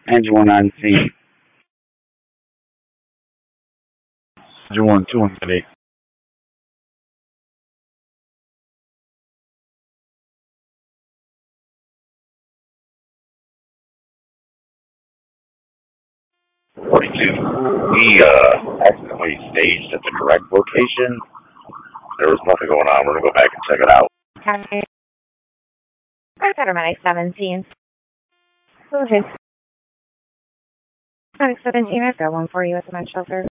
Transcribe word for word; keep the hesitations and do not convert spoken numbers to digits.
Engine one on scene. Engine one, two one today. forty-two. We uh, accidentally staged at the correct location. There was nothing going on. We're going to go back and check it out. Okay. I got him at seventeen. Okay. I'm seventeen. I've got one for you at the med shelter.